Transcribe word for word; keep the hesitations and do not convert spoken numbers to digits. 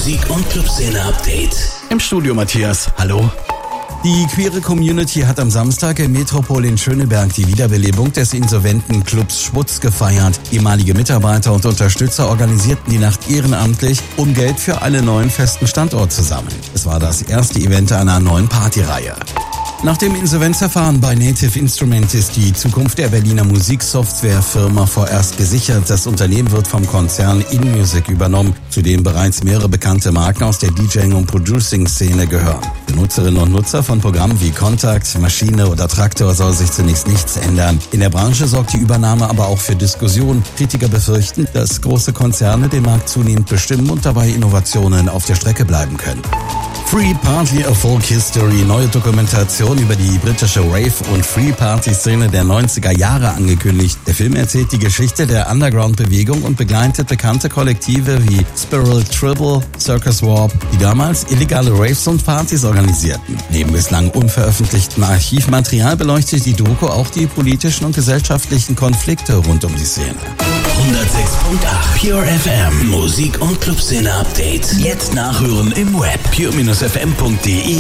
Musik- und Clubszene-Update. Im Studio Matthias, hallo. Die queere Community hat am Samstag im Metropol in Schöneberg die Wiederbelebung des insolventen Clubs Schwutz gefeiert. Ehemalige Mitarbeiter und Unterstützer organisierten die Nacht ehrenamtlich, um Geld für einen neuen festen Standort zu sammeln. Es war das erste Event einer neuen Partyreihe. Nach dem Insolvenzverfahren bei Native Instrument ist die Zukunft der Berliner Musiksoftwarefirma vorerst gesichert. Das Unternehmen wird vom Konzern InMusic übernommen, zu dem bereits mehrere bekannte Marken aus der DJing- und Producing-Szene gehören. Für Nutzerinnen und Nutzer von Programmen wie Kontakt, Maschine oder Traktor soll sich zunächst nichts ändern. In der Branche sorgt die Übernahme aber auch für Diskussionen. Kritiker befürchten, dass große Konzerne den Markt zunehmend bestimmen und dabei Innovationen auf der Strecke bleiben können. Free Party A Folk History, neue Dokumentation über die britische Rave- und Free-Party-Szene der neunziger Jahre angekündigt. Der Film erzählt die Geschichte der Underground-Bewegung und begleitet bekannte Kollektive wie Spiral Tribble, Circus Warp, die damals illegale Raves und Partys organisierten. Neben bislang unveröffentlichtem Archivmaterial beleuchtet die Doku auch die politischen und gesellschaftlichen Konflikte rund um die Szene. hundertsechs Komma acht Pure F M Musik- und Clubszene-Update. Jetzt nachhören im Web pure Bindestrich f m punkt de.